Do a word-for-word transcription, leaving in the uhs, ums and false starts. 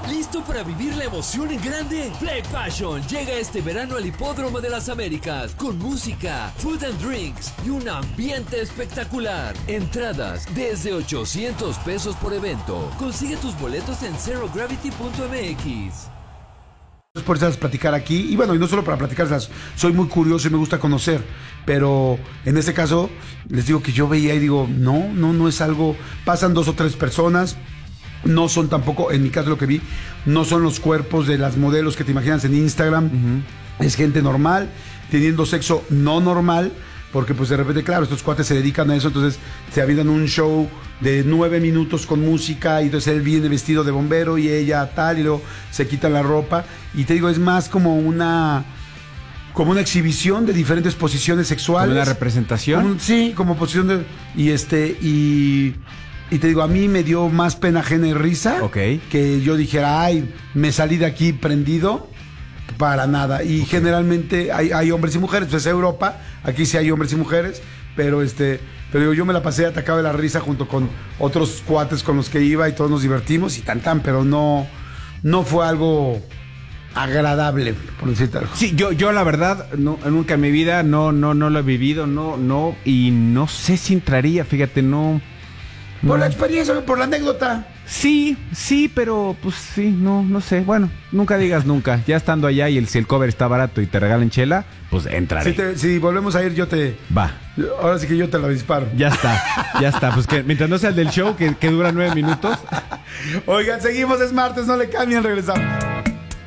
¿Listo para vivir la emoción en grande? Play Passion llega este verano al Hipódromo de las Américas con música, food and drinks y un ambiente espectacular. Entradas desde ochocientos pesos por evento. Consigue tus boletos en zero gravity punto m x. Por esas platicar aquí, y bueno, y no solo para platicarlas, soy muy curioso y me gusta conocer, pero en este caso les digo que yo veía y digo, no, no, no es algo, pasan dos o tres personas, no son tampoco, en mi caso lo que vi, no son los cuerpos de las modelos que te imaginas en Instagram, uh-huh. Es gente normal, teniendo sexo no normal, porque pues de repente, claro, estos cuates se dedican a eso, entonces se avientan un show de nueve minutos con música, y entonces él viene vestido de bombero y ella tal, y luego se quitan la ropa, y te digo, es más como una como una exhibición de diferentes posiciones sexuales. ¿Como una representación? Como, sí, como posición de... Y este, y... Y te digo, a mí me dio más pena ajena y risa, okay. Que yo dijera, ay, me salí de aquí prendido, para nada. Y okay. Generalmente hay, hay hombres y mujeres, pues es Europa, aquí sí hay hombres y mujeres, pero este, pero yo me la pasé atacado de la risa junto con otros cuates con los que iba y todos nos divertimos y tan tan, pero no, no fue algo agradable, por decirte algo. Sí, yo, yo la verdad, no, nunca en mi vida no, no, no lo he vivido, no, no, y no sé si entraría, fíjate, no. Por no. la experiencia, por la anécdota. Sí, sí, pero pues sí, no, no sé. Bueno, nunca digas nunca. Ya estando allá y el, si el cover está barato y te regalan chela, pues entraré. Si, te, si volvemos a ir, yo te... Va. Ahora sí que yo te lo disparo. Ya está, ya está. Pues que mientras no sea el del show, que, que dura nueve minutos. Oigan, seguimos, es martes, no le cambien, regresamos.